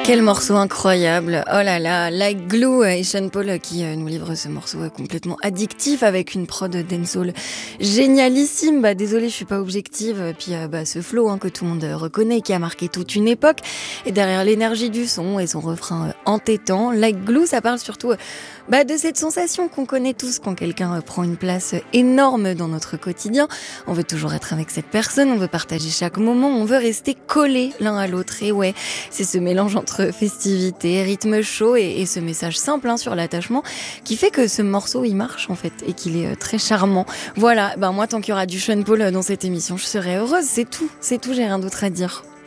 Quel morceau incroyable. Oh là là, Like Glue et Sean Paul qui nous livre ce morceau complètement addictif avec une prod dancehall génialissime. Désolée, je suis pas objective. Puis ce flow que tout le monde reconnaît, qui a marqué toute une époque. Et derrière l'énergie du son et son refrain entêtant, Like Glue, ça parle surtout de cette sensation qu'on connaît tous quand quelqu'un prend une place énorme dans notre quotidien. On veut toujours être avec cette personne, on veut partager chaque moment, on veut rester collés l'un à l'autre. Et ouais, c'est ce mélange entre festivité, rythme chaud et ce message simple sur l'attachement qui fait que ce morceau il marche en fait et qu'il est très charmant. Voilà, moi tant qu'il y aura du Sean Paul dans cette émission, je serai heureuse, c'est tout, j'ai rien d'autre à dire.